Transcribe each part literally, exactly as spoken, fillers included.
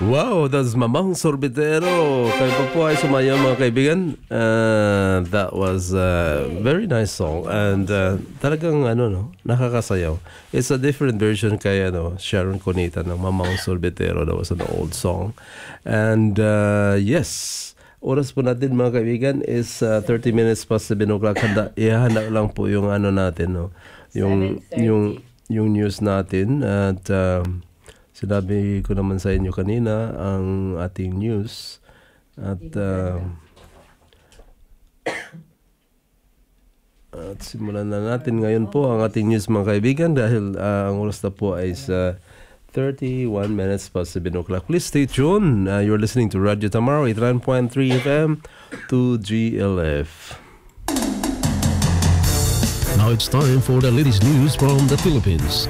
Wow, that's Mamang Sorbitero. Kayo pa po ay sumayaw mga kaibigan. Uh, that was a very nice song and uh, talagang ano no, nakakasayaw. It's a different version kay ano, Sharon Cunita ng Mamang Sorbitero. That was an old song. And uh, yes, oras po natin mga kaibigan is uh, thirty minutes past seven o'clock. Handa, ihanda lang po yung ano natin no. Yung yung yung news natin at um, sinabi ko naman sa inyo kanina ang ating news at uh, at simulan na natin ngayon po ang ating news mga kaibigan dahil uh, ang oras na po ay sa thirty-one minutes past seven o'clock. Please stay tuned. Uh, you're listening to Radio Tamaro eighty-nine point three F M to G L F. Now it's time for the latest news from the Philippines.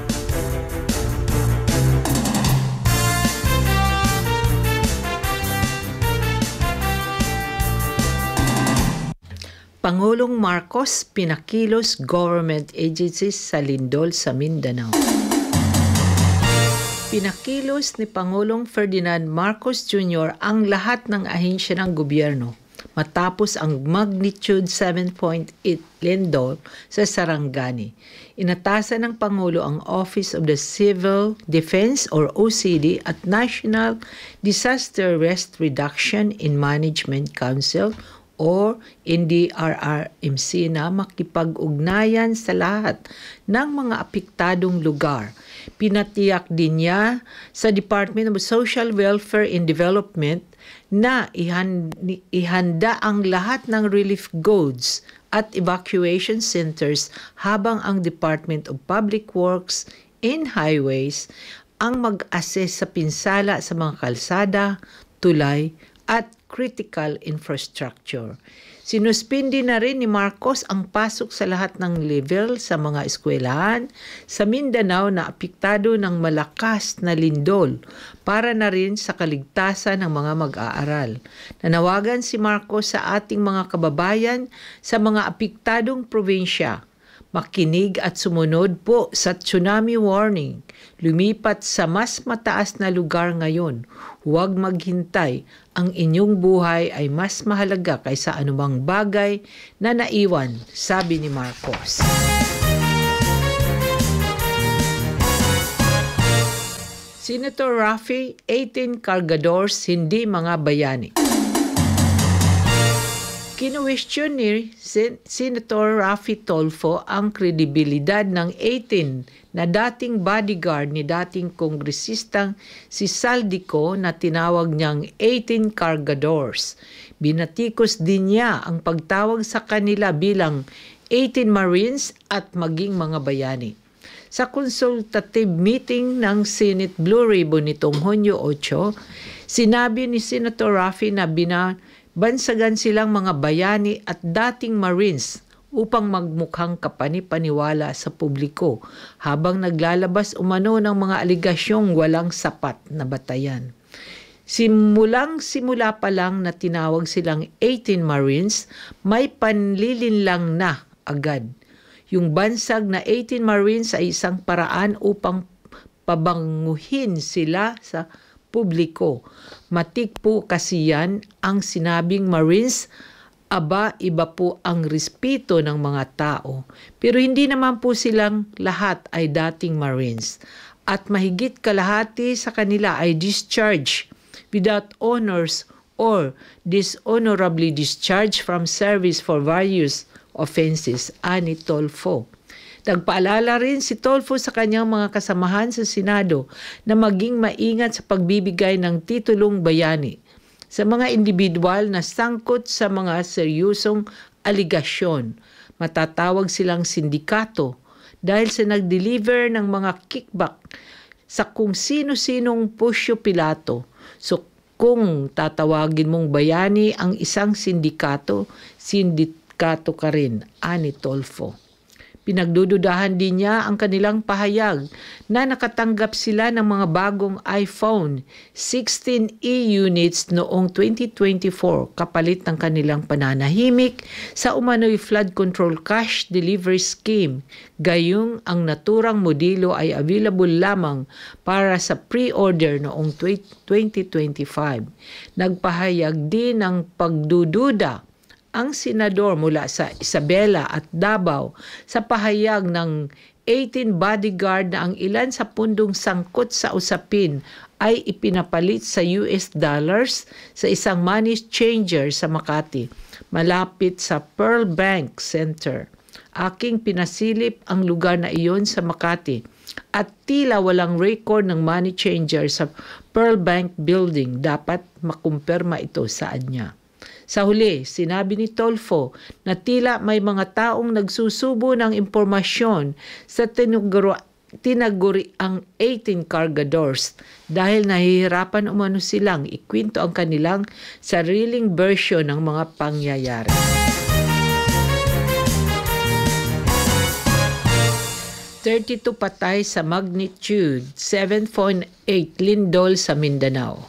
Pangulong Marcos pinakilos government agencies sa lindol sa Mindanao. Pinakilos ni Pangulong Ferdinand Marcos Junior ang lahat ng ahensya ng gobyerno matapos ang magnitude seven point eight lindol sa Sarangani. Inatasan ng Pangulo ang Office of the Civil Defense or O C D at National Disaster Risk Reduction and Management Council or N D R R M C na makipag-ugnayan sa lahat ng mga apektadong lugar. Pinatiyak din niya sa Department of Social Welfare and Development na ihanda ang lahat ng relief goods at evacuation centers habang ang Department of Public Works and Highways ang mag-assess sa pinsala sa mga kalsada, tulay at critical infrastructure. Sinuspindi na rin ni Marcos ang pasok sa lahat ng level sa mga eskwelahan sa Mindanao na apektado ng malakas na lindol para na rin sa kaligtasan ng mga mag-aaral. Nanawagan si Marcos sa ating mga kababayan sa mga apektadong probinsya. Makinig at sumunod po sa tsunami warning. Lumipat sa mas mataas na lugar ngayon. Huwag maghintay. Ang inyong buhay ay mas mahalaga kaysa anumang bagay na naiwan, sabi ni Marcos. Senator Raffy, eighteen cargadores, hindi mga bayani. Kinuwestiyon ni Sen- Senator Raffy Tolfo ang kredibilidad ng eighteen na dating bodyguard ni dating kongresistang si Saldico na tinawag niyang eighteen cargadores. Binatikos din niya ang pagtawag sa kanila bilang eighteen Marines at maging mga bayani. Sa consultative meeting ng Senate Blue Ribbon nitong Hunyo eight, sinabi ni Senator Raffy na bina bansagan silang mga bayani at dating Marines upang magmukhang kapani-paniwala sa publiko habang naglalabas umano ng mga aligasyong walang sapat na batayan. Simulang simula pa lang na tinawag silang eighteen Marines, may panlilinlang na agad. Yung bansag na eighteen Marines ay isang paraan upang pabanguhin sila sa publiko. Matik po kasi yan ang sinabing Marines, aba iba po ang respeto ng mga tao. Pero hindi naman po silang lahat ay dating Marines. At mahigit kalahati sa kanila ay discharged without honors or dishonorably discharged from service for various offenses, ani Tolfo. Nagpaalala rin si Tolfo sa kanyang mga kasamahan sa Senado na maging maingat sa pagbibigay ng titulong bayani sa mga individual na sangkot sa mga seryosong aligasyon. Matatawag silang sindikato dahil sa nag-deliver ng mga kickback sa kung sino-sinong Pusyo Pilato. So kung tatawagin mong bayani ang isang sindikato, sindikato ka rin, ani Tolfo. Pinagdududahan din niya ang kanilang pahayag na nakatanggap sila ng mga bagong iPhone sixteen e units noong twenty twenty-four kapalit ng kanilang pananahimik sa umano'y flood control cash delivery scheme. Gayong ang naturang modelo ay available lamang para sa pre-order noong twenty twenty-five. Nagpahayag din ng pagdududa ang senador mula sa Isabela at Davao sa pahayag ng eighteen bodyguard na ang ilan sa pundong sangkot sa usapin ay ipinapalit sa U S dollars sa isang money changer sa Makati, malapit sa Pearl Bank Center. Aking pinasilip ang lugar na iyon sa Makati at tila walang record ng money changer sa Pearl Bank Building. Dapat makumpirma ito sa anya. Sa huli, sinabi ni Tolfo na tila may mga taong nagsusubo ng impormasyon sa tinuguro, tinaguri ang eighteen cargadors dahil nahihirapan umano silang ikwento ang kanilang sariling version ng mga pangyayari. thirty-two patay sa magnitude seven point eight lindol sa Mindanao.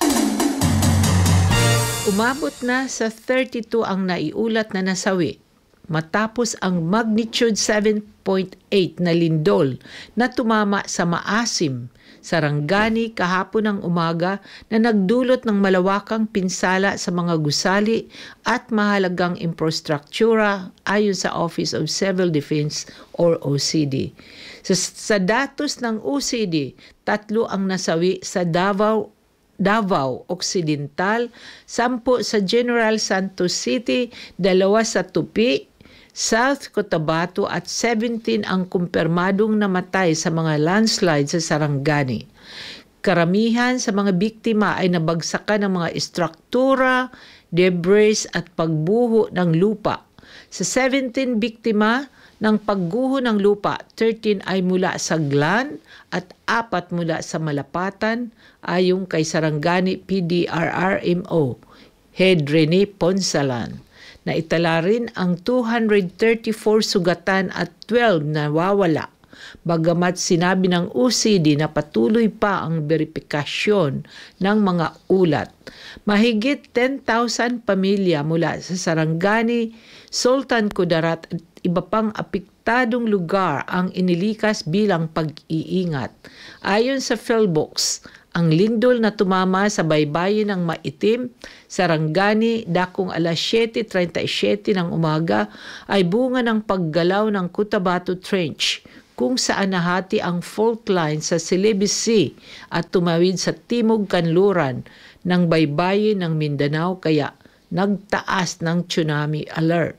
Umabot na sa thirty-two ang naiulat na nasawi matapos ang magnitude seven point eight na lindol na tumama sa Maasim, Sarangani kahapon ng umaga na nagdulot ng malawakang pinsala sa mga gusali at mahalagang infrastruktura ayon sa Office of Civil Defense or O C D. Sa, sa datos ng O C D, tatlo ang nasawi sa Davao Davao Occidental, sampu sa General Santos City, dalawa sa Tupi, South Cotabato at seventeen ang kumpirmadong namatay sa mga landslide sa Sarangani. Karamihan sa mga biktima ay nabagsakan ng mga istruktura, debris at pagbuho ng lupa. Sa seventeen biktima ng pagguho ng lupa, thirteen ay mula sa Glan at apat mula sa Malapatan ayon kay Sarangani P D R R M O Head Rene Ponsalan. Naitala rin ang two hundred thirty-four sugatan at twelve nawawala. Bagamat sinabi ng O C D na patuloy pa ang verifikasyon ng mga ulat. Mahigit ten thousand pamilya mula sa Sarangani, Sultan Kudarat at iba pang apektadong lugar ang inilikas bilang pag-iingat. Ayon sa Philbox, ang lindol na tumama sa baybayin ng Maitim, Sarangani, dakong alas siyete trenta'y-siyete ng umaga ay bunga ng paggalaw ng Cotabato Trench, kung saan nahati ang fault line sa Celebes Sea at tumawid sa timog kanluran ng baybayin ng Mindanao kaya nagtaas ng tsunami alert.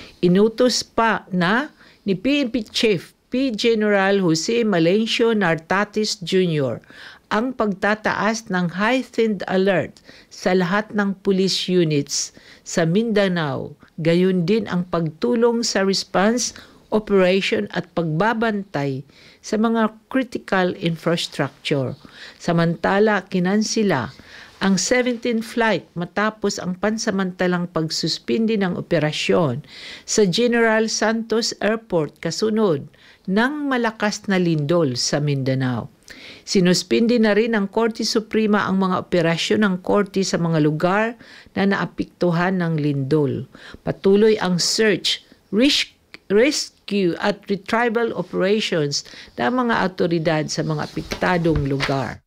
Inutos pa na ni P N P Chief P. General Jose Malencio Nartatis Junior ang pagtataas ng heightened alert sa lahat ng police units sa Mindanao, gayon din ang pagtulong sa response operation at pagbabantay sa mga critical infrastructure. Samantala, kinansila ang seventeenth flight matapos ang pansamantalang pagsuspindi ng operasyon sa General Santos Airport kasunod ng malakas na lindol sa Mindanao. Sinuspindi na rin ng Korte Suprema ang mga operasyon ng korte sa mga lugar na naapektuhan ng lindol. Patuloy ang search, risk, rescue at retrieval operations ng mga autoridad sa mga apektadong lugar.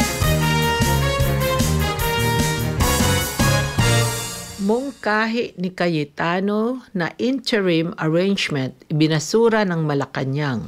Mungkahi ni Cayetano na interim arrangement ibinasura ng Malacanang.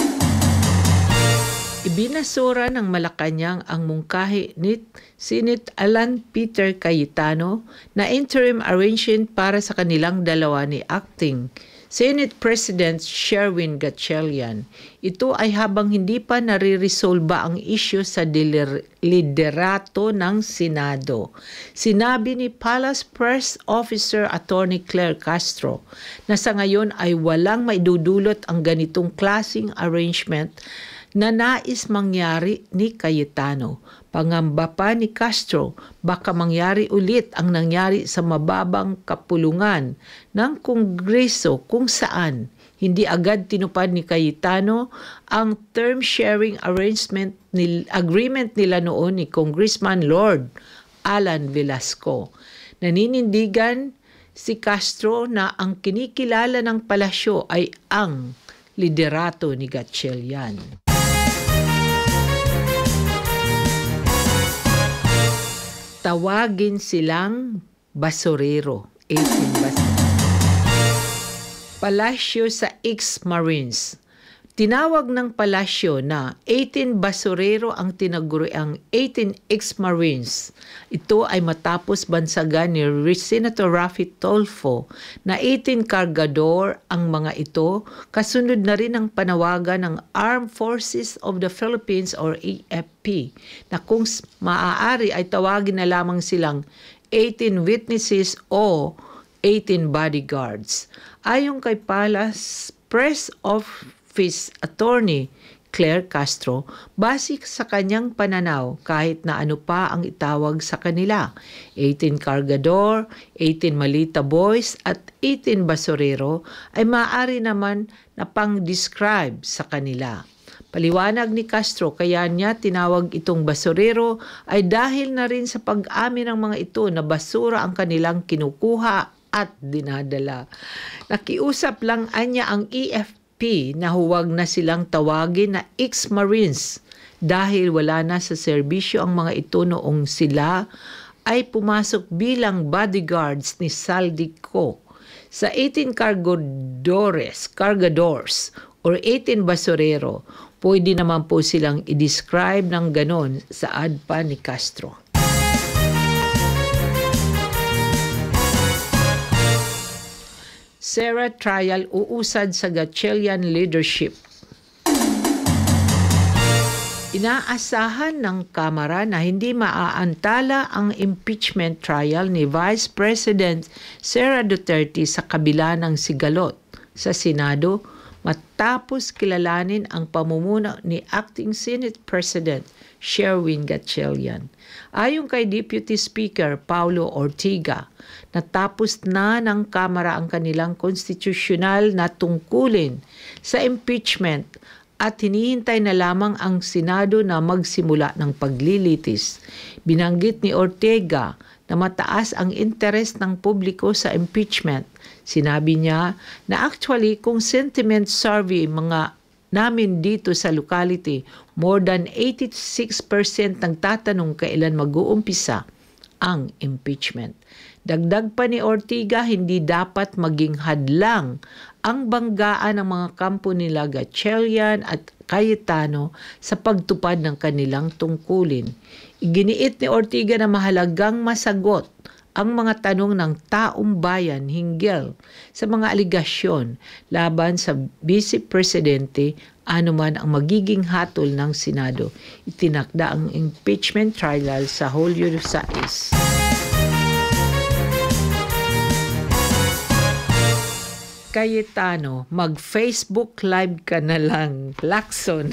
Ibinasura ng Malacanang ang mungkahi ni Senate Alan Peter Cayetano na interim arrangement para sa kanilang dalawa ni Acting Senate President Sherwin Gatchalian. Ito ay habang hindi pa nare-resolba ang issue sa liderato ng Senado. Sinabi ni Palace Press Officer Attorney Claire Castro na sa ngayon ay walang maidudulot ang ganitong klaseng arrangement na nais mangyari ni Cayetano. Pangamba pa ni Castro, baka mangyari ulit ang nangyari sa mababang kapulungan ng Kongreso kung saan hindi agad tinupad ni Cayetano ang term sharing arrangement ni, agreement nila noon ni Congressman Lord Alan Velasco. Naninindigan si Castro na ang kinikilala ng palasyo ay ang liderato ni Gatchalian. Tawagin silang basurero, eighteen basurero. Palasyo sa ex-Marines. Tinawag ng palasyo na eighteen basurero ang tinaguriang eighteen ex-Marines. Ito ay matapos bansagan ni Senator Raffy Tulfo na eighteen cargador ang mga ito, kasunod na rin ang panawagan ng Armed Forces of the Philippines or A F P na kung maaari ay tawagin na lamang silang eighteen witnesses o eighteen bodyguards. Ayon kay Palace Press Office Attorney Claire Castro, base sa kanyang pananaw kahit na ano pa ang itawag sa kanila, eighteen cargador, eighteen malita boys at eighteen basurero ay maaari naman na pang-describe sa kanila. Paliwanag ni Castro kaya niya tinawag itong basurero ay dahil na rin sa pag-amin ng mga ito na basura ang kanilang kinukuha at dinadala. Nakiusap lang anya ang E F P na huwag na silang tawagin na ex-Marines dahil wala na sa serbisyo ang mga ito noong sila ay pumasok bilang bodyguards ni Saldico. Sa eighteen cargadores, cargadors or eighteen basurero, pwede naman po silang i-describe ng ganon sa A D P A ni Castro. Sara trial uusad sa Gatchalian leadership. Inaasahan ng Kamara na hindi maaantala ang impeachment trial ni Vice President Sara Duterte sa kabila ng sigalot sa Senado matapos kilalanin ang pamumuno ni Acting Senate President Sherwin Gatchalian. Ayon kay Deputy Speaker Paulo Ortiga, natapos na ng Kamara ang kanilang konstitusyonal na tungkulin sa impeachment at hinihintay na lamang ang Senado na magsimula ng paglilitis. Binanggit ni Ortega na mataas ang interes ng publiko sa impeachment. Sinabi niya na actually kung sentiment survey mga namin dito sa locality, more than eighty-six percent ng tatanong kailan mag-uumpisa ang impeachment. Dagdag pa ni Ortiga, hindi dapat maging hadlang ang banggaan ng mga kampo nila Gatchalian at Cayetano sa pagtupad ng kanilang tungkulin. Iginiit ni Ortiga na mahalagang masagot ang mga tanong ng taong bayan hinggil sa mga aligasyon laban sa Vice Presidente anuman ang magiging hatol ng Senado. Itinakda ang impeachment trial sa Hulyo sais. Cayetano, mag-Facebook live ka na lang. Lacson.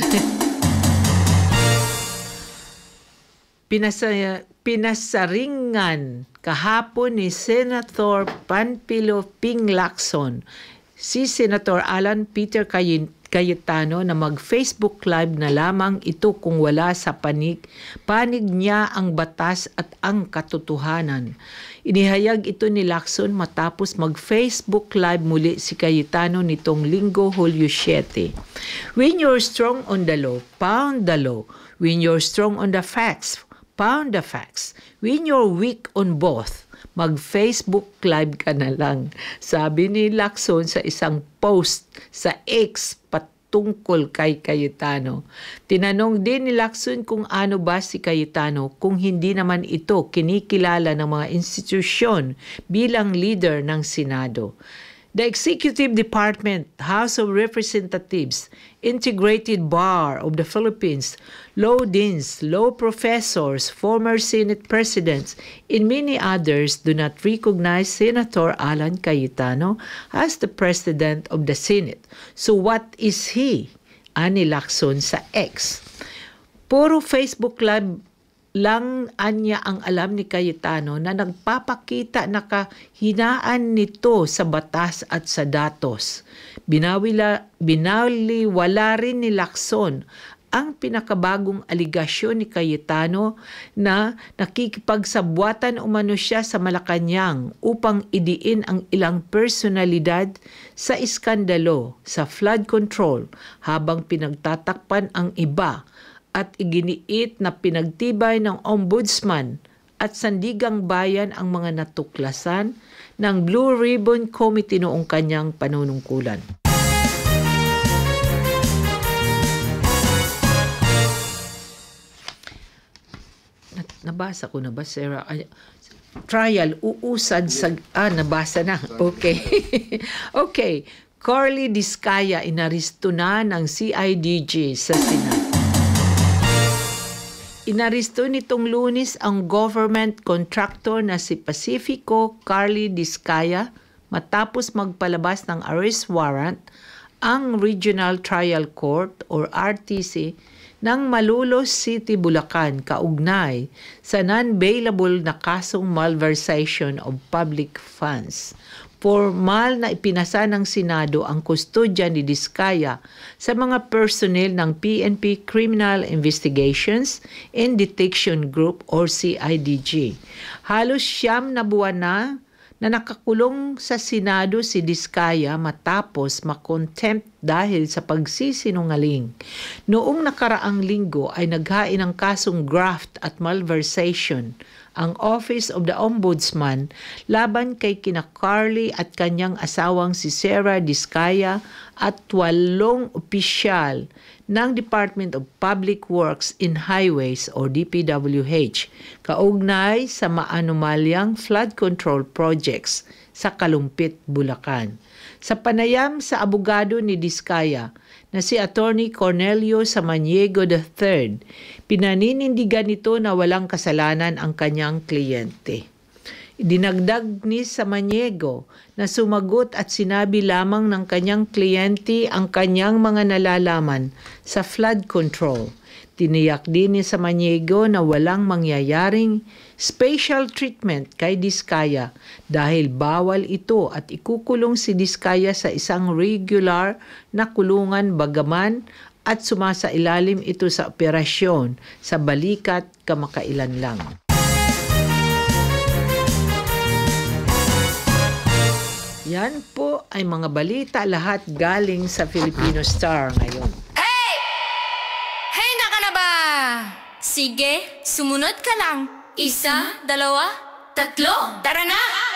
Pinasa, pinasaringan kahapon ni Senator Panfilo Ping Lacson si Senator Alan Peter Cayetano na mag-Facebook live na lamang ito kung wala sa panig, panig niya ang batas at ang katotohanan. Inihayag ito ni Lacson matapos mag-Facebook live muli si Cayetano nitong Linggo, Hulyo siyete. When you're strong on the law, pound the law. When you're strong on the facts, pound the facts. When you're weak on both, mag-Facebook live ka na lang. Sabi ni Lacson sa isang post sa X patungkol kay Cayetano. Tinanong din ni Lacson kung ano ba si Cayetano kung hindi naman ito kinikilala ng mga institusyon bilang leader ng Senado. The Executive Department, House of Representatives, Integrated Bar of the Philippines, law deans, law professors, former Senate presidents, and many others do not recognize Senator Alan Cayetano as the President of the Senate. So what is he? ani Lacson sa X. Puro Facebook Live lang anya ang alam ni Cayetano na nagpapakita na kahinaan nito sa batas at sa datos. Binawila, binaliwala rin ni Lacson ang pinakabagong aligasyon ni Cayetano na nakikipagsabwatan umano siya sa Malacanang upang idiin ang ilang personalidad sa iskandalo sa flood control habang pinagtatakpan ang iba at iginiit na pinagtibay ng Ombudsman at Sandigang Bayan ang mga natuklasan ng Blue Ribbon Committee noong kanyang panunungkulan. Nabasa ko na ba, Sarah? Ay, trial, uusad sa... Ah, nabasa na. Okay. Okay. Carly Diskaya inaristo na ng C I D G sa Senado. Inaristo nitong Lunes ang government contractor na si Pacifico Carly Diskaya matapos magpalabas ng arrest warrant ang Regional Trial Court or R T C ng Malolos City, Bulacan kaugnay sa non-bailable na kasong malversation of public funds. Formal na ipinasa ng Senado ang kustodya ni Diskaya sa mga personnel ng P N P Criminal Investigations and Detection Group or C I D G. Halos siyam na buwan na na nakakulong sa Senado si Diskaya matapos makontempt dahil sa pagsisinungaling. Noong nakaraang linggo ay naghain ng kasong graft at malversation ang Office of the Ombudsman laban kay kina Carly at kanyang asawang si Sarah Diskaya at walong opisyal ng Department of Public Works and Highways o D P W H kaugnay sa maanumalyang flood control projects sa Kalumpit, Bulacan. Sa panayam sa abogado ni Diskaya na si Attorney Cornelio Samaniego the third, pinaninindigan nito na walang kasalanan ang kanyang kliyente. Dinagdag ni Samaniego na sumagot at sinabi lamang ng kanyang kliyente ang kanyang mga nalalaman sa flood control. Tiniyak din ni Samaniego na walang mangyayaring special treatment kay Diskaya dahil bawal ito at ikukulong si Diskaya sa isang regular na kulungan bagaman at sumasailalim ito sa operasyon sa balikat kamakailan lang. Yan po ay mga balita lahat galing sa Filipino Star ngayon. Hey! Hey, naka na ba? Sige, sumunod ka lang. Isa, dalawa, tatlo. Tara na!